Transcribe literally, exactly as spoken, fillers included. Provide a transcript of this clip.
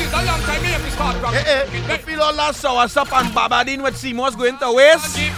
It's a long time me have to start from. Eh, eh. You feel all that sour stuff and babadine with Seymour's going to waste?